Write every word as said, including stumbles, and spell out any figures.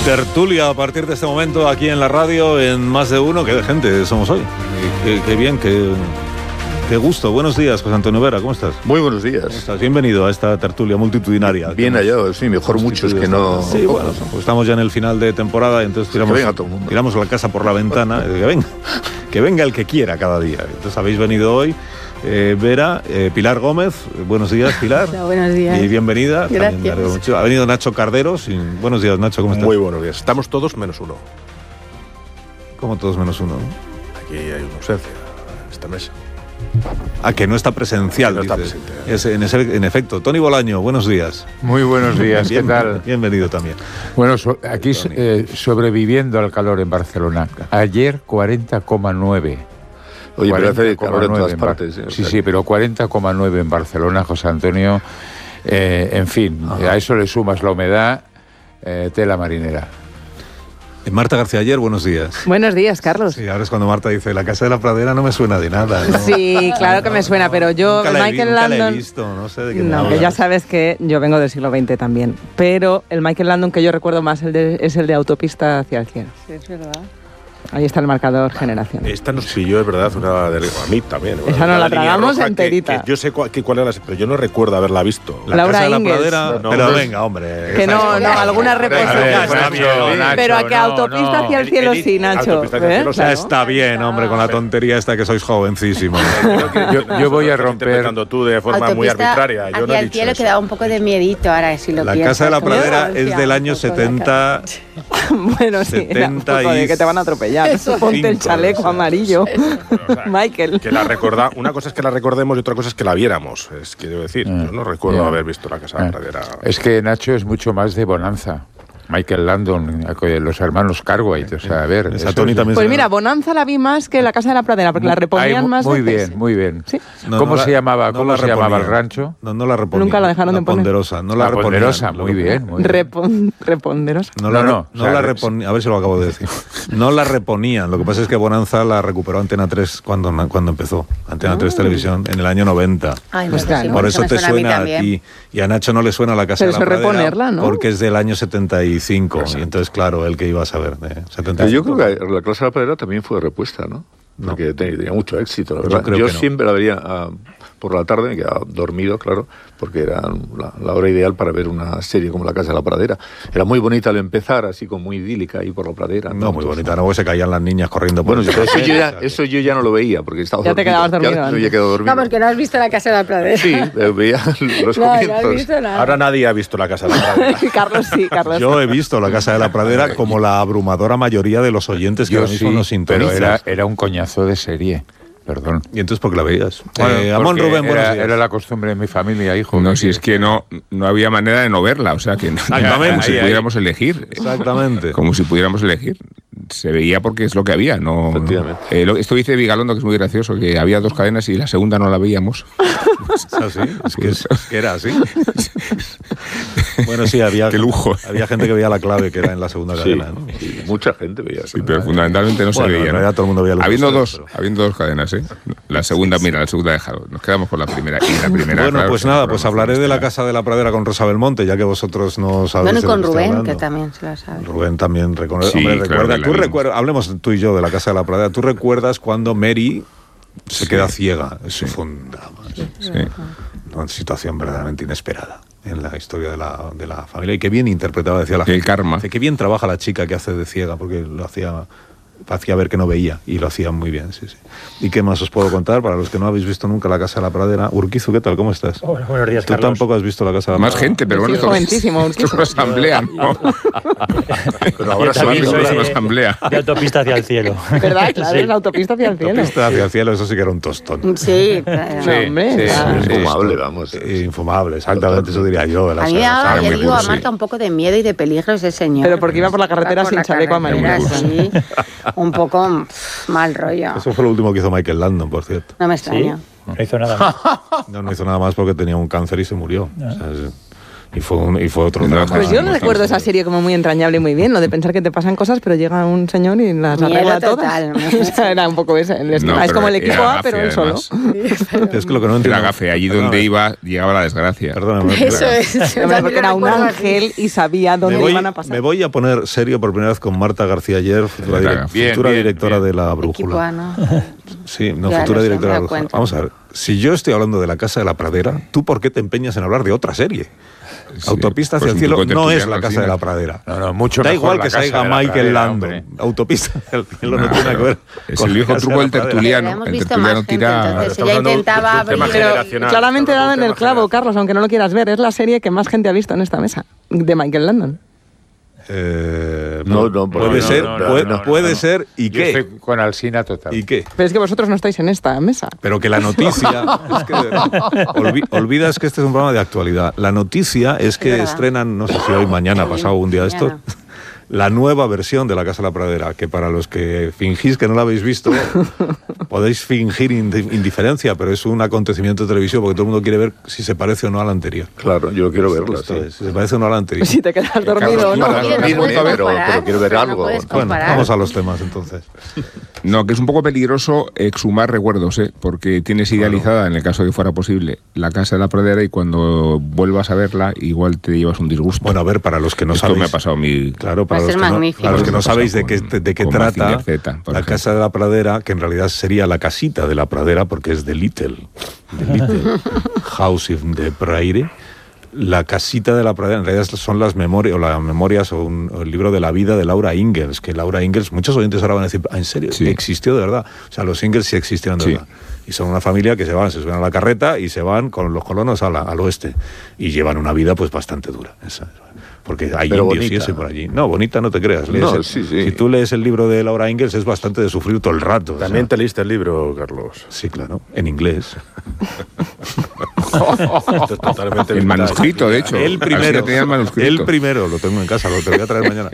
Tertulia a partir de este momento aquí en la radio en Más de Uno. Qué de gente somos hoy. Qué, qué bien, qué, qué gusto. Buenos días, José Antonio Vera, ¿cómo estás? Muy buenos días. ¿Cómo estás? Bienvenido a esta tertulia multitudinaria. Bien hallado, sí, mejor muchos que no... Sí, bueno, pues estamos ya en el final de temporada y entonces tiramos, que venga todo el mundo. tiramos la casa por la ventana. Que venga, que venga el que quiera cada día. Entonces habéis venido hoy. Eh, Vera, eh, Pilar Gómez, buenos días, Pilar. Hola, buenos días. Y bienvenida. Gracias. Mucho. Ha venido Nacho Carderos. Y buenos días, Nacho, ¿cómo estás? Muy buenos días. Estamos todos menos uno. ¿Cómo todos menos uno? Aquí hay una ausencia en esta mesa. Ah, que no está presencial. Que no está dices. presente. Es, en, ese, en efecto. Tony Bolaño, buenos días. Muy buenos días, ¿qué Bien- tal? Bienvenido también. Bueno, so- aquí eh, sobreviviendo al calor en Barcelona. Ayer cuarenta coma nueve. Oye, pero hace calor en todas en Bar- partes. ¿eh? O Sí, sea sí, pero cuarenta coma nueve en Barcelona, José Antonio. Eh, en fin, a eso le sumas la humedad, eh, tela marinera. Eh, Marta García Ayer, buenos días. Buenos días, Carlos. Sí, ahora es cuando Marta dice, la Casa de la Pradera no me suena de nada, ¿no? Sí, claro que me suena, pero yo, Nunca la he vi- Michael nunca la he Landon... visto, no sé de qué me No, que hablas. ya sabes que yo vengo del siglo veinte también, pero el Michael Landon que yo recuerdo más el de- es el de Autopista hacia el cielo. Sí, es verdad. Ahí está el marcador generación. Esta nos pilló, es verdad, una de, a mí también. Esa una nos la línea tragamos roja que- enterita. que yo sé cuál, que cuál era, la- pero yo no recuerdo haberla visto. La Laura Casa de la Ingalls. Pradera, No, pero no es- venga, hombre. Que no, esa- no, alguna A ver, reposición. está bien, Nacho, Pero a que no, Autopista no. hacia el cielo El- sí, Nacho. Autopista hacia el ¿eh? cielo sí. Ya Claro. está bien, hombre, con la tontería esta que sois jovencísimos. Yo, yo voy a Estás romper. interpretando tú de forma muy Autopista arbitraria. Yo no hacia he el dicho cielo eso. que da un poco de miedito ahora, si lo La piensas. Casa de la como Pradera que es da del un año poco la setenta. Bueno, sí, era un setenta poco de y que te van a atropellar. Ponte el cinco, chaleco o sea. amarillo. O sea, Michael. Que la recorda, una cosa es que la recordemos y otra cosa es que la viéramos. Es que debo decir, yo no recuerdo ya. haber visto la Casa de la Ah, Pradera. Es que Nacho es mucho más de bonanza. Michael Landon, los hermanos Cartwright, o sea, a ver. Esa eso Tony es- también Pues se- mira, Bonanza la vi más que la Casa de la Pradera, porque la reponían Ay, más Muy veces. bien, muy bien. Sí. No, ¿Cómo no la- se llamaba, no cómo la se llamaba el reponía. rancho? No, no la reponía. Nunca la dejaron de poner. Ponderosa, no la, La reponían. Ponderosa, Lo- muy bien, muy bien. Repon- reponderosa. No, la, No, no, no, no o sea, la es- reponían, a ver si lo acabo de decir. No la reponían, lo que pasa es que Bonanza la recuperó Antena tres cuando, cuando empezó. Antena tres Televisión en el año noventa. Ay, Pues no, claro. sí, Por eso me te suena a mí suena a, también. ti y a Nacho no le suena la Casa Pero de la eso es Pradera reponerla, ¿no? porque es del año setenta y cinco y entonces claro, él que iba a saber de setenta Pero y yo cinco. creo que la Casa de la Pradera también fue repuesta, ¿no? No. Porque te- tenía mucho éxito, la Yo verdad. creo Yo que no. siempre la veía ah, por la tarde, me quedaba dormido, claro, porque era la, la hora ideal para ver una serie como La Casa de la Pradera. Era muy bonita al empezar, así como muy idílica ahí por la pradera. No, muy Entonces, bonita, no, porque se caían las niñas corriendo por Bueno, el eso yo, ya, o sea, que- eso yo ya no lo veía, porque estaba Ya te dormido. quedabas dormido Ya, yo antes. ya quedado dormido. Vamos, que no has visto la Casa de la Pradera. Sí, eh, veía los No, no comienzos. has visto nada. Ahora nadie ha visto la Casa de la Pradera. Carlos sí, Carlos. Yo he visto la Casa de la Pradera como la abrumadora mayoría de los oyentes que Yo ahora mismo sí, nos pero sintonizan. era, era un coñazo de serie. Perdón. ¿Y entonces por qué la veías? Bueno, eh, Amón porque Rubén, buenos era, días. era la costumbre de mi familia, hijo. No, si es que no, no había manera de no verla, o sea que no- Exactamente. como si Ahí, ahí. pudiéramos elegir. Exactamente. Como si pudiéramos elegir. Se veía porque es lo que había, no. Efectivamente. Eh, lo- esto dice Vigalondo, que es muy gracioso, que había dos cadenas y la segunda no la veíamos. ¿Es así? Es que, es, es que era así. Bueno, sí, había, Qué lujo. había gente que veía la clave que era en la segunda Sí, cadena. ¿no? sí, mucha gente veía eso. Sí, pero fundamentalmente no Bueno, se en veía. ¿no? realidad todo el mundo veía los habiendo dos, dos, pero- habiendo dos cadenas, ¿eh? La segunda, mira, la segunda dejado. Nos quedamos con la primera. Y la primera. Bueno, claro, pues se nada, nos pues programa hablaré de la esta- Casa de la Pradera con Rosa Belmonte, ya que vosotros no sabéis Bueno, y de con lo que estoy Rubén, hablando. que también se lo sabe. Rubén también reconoce. Sí, Hombre, claro recuerda, que la tú vimos. recuerdas, hablemos tú y yo de la Casa de la Pradera. ¿Tú recuerdas cuando Mary se Sí. queda ciega? Eso Sí. fue un drama. Sí. Una situación verdaderamente inesperada en la historia de la, de la familia. Y qué bien interpretada, decía la gente. El karma. Dice, qué bien trabaja la chica que hace de ciega, porque lo hacía, hacía ver que no veía, y lo hacía muy bien, sí, sí. ¿Y qué más os puedo contar? Para los que no habéis visto nunca la Casa de la Pradera. Urquizu, ¿qué tal? ¿Cómo estás? Hola, buenos días, Tú Carlos. tampoco has visto la Casa de la Más Pradera. gente, pero Sí, bueno, esto, joventísimo, esto es una asamblea, ¿no? Pero ahora Yo se también es soy una de, asamblea. de autopista hacia el cielo. ¿Verdad? Claro, Sí. es la autopista hacia el cielo. Autopista hacia el cielo, eso sí que era un tostón. Sí, claro. Sí. hombre, sí, ah. sí, infumable, vamos. Eh, Infumable, exactamente, eso diría yo. De la A mí me saga. daba, sabe ya muy digo, duro, a sí. Marta un poco de miedo y de peligro ese señor. Pero porque iba por la carretera Por sin la chaleco carretera, amarillo. sí. Un poco pff, mal rollo. Eso fue lo último que hizo Michael Landon, por cierto. No me ¿Sí? extraña. No hizo nada más. No, no hizo nada más porque tenía un cáncer y se murió. O sea, es- Y fue, un, y fue otro No, drama. Pues yo no estamos recuerdo esa seguros. serie como muy entrañable y muy bien, lo de pensar que te pasan cosas, pero llega un señor y las Miedo arregla total. todas. O sea, era un poco ese el esquema. No, es como el pero equipo era A, pero él gafe, solo. además. Es que lo que no entiendo... Era gafe, allí donde Perdóname, iba, llegaba la desgracia. Perdóname. Eso es. yo Hombre, también porque lo era un recuerdo así. ángel y sabía Me dónde voy, iban a pasar. me voy a poner serio por primera vez con Marta García Ayer, futura, Bien, direc- bien, futura bien, directora bien. de la Equipo Brújula. A, ¿no? Sí, no, Ya futura lo sé, directora me de doy la Brújula. cuenta. Vamos a ver, si yo estoy hablando de La Casa de la Pradera, ¿tú por qué te empeñas en hablar de otra serie? Sí, Autopista hacia pues el un cielo poco no es tertuliano La al Casa de final. la Pradera. No, no, mucho Da mejor igual La que Casa salga de la Michael Pradera, Landon. hombre. Autopista hacia el cielo no, No, tiene nada que ver es con el La viejo Casa truco de del la Pradera. tertuliano. Hemos El visto tertuliano más gente, tira... entonces Estamos ella hablando de un intentaba tema abrir... generacional. Claramente Estamos dado hablando en de el un tema clavo, general. Carlos, aunque no lo quieras ver. Es la serie que más gente ha visto en esta mesa, de Michael Landon. Eh, No, no, puede no, ser, no, no, puede, no, no, puede no. ser, ¿y Yo qué? estoy con Alsina total. ¿Y qué? Pero es que vosotros no estáis en esta mesa. Pero que la noticia, es que, olvi- olvidas que este es un programa de actualidad. La noticia es que verdad. estrenan, no sé si hoy, mañana, Sí, pasado un día de estos, mañana. la nueva versión de La Casa de la Pradera, que para los que fingís que no la habéis visto, podéis fingir indi- indiferencia, pero es un acontecimiento televisivo porque todo el mundo quiere ver si se parece o no a la anterior. Claro, yo quiero verla, Esto sí. es, si se parece o no a la anterior. Si te quedas dormido o no. Carlos, Mira, no Mismo, puedes pero- comparar, pero quiero ver no algo. puedes Bueno, comparar. vamos a los temas entonces. No, que es un poco peligroso exhumar recuerdos, ¿eh? Porque tienes idealizada, en el caso de que fuera posible, La Casa de la Pradera y cuando vuelvas a verla, igual te llevas un disgusto. Bueno, a ver, para los que no Esto sabéis... me ha pasado a mí. Claro, para Va a los, ser que no, magnífico. para los que no Me pasa sabéis de qué, con- de qué con trata Mazinger Z, por La ejemplo. Casa de la Pradera, que en realidad sería la casita de la pradera, porque es de Little, de Little House in the Prairie. La casita de la pradera, en realidad son las memorias, o las memorias, o, un, o el libro de la vida de Laura Ingalls, que Laura Ingalls, muchos oyentes ahora van a decir, ¿en serio? Sí. ¿Existió de verdad? O sea, los Ingalls sí existieron de Sí. verdad. Y son una familia que se van, se suben a la carreta y se van con los colonos a la- al oeste. Y llevan una vida pues bastante dura. Esa, porque hay Pero indios y bonita. eso por allí. No, bonita no te creas. Lees No, el- sí, sí. Si tú lees el libro de Laura Ingalls es bastante de sufrir todo el rato. o También sea. te leíste el libro, Carlos. Sí, claro, en inglés. Esto es totalmente El vintage. manuscrito, de hecho. El Así primero, que tenía el manuscrito. el primero, lo tengo en casa, lo te voy a traer mañana.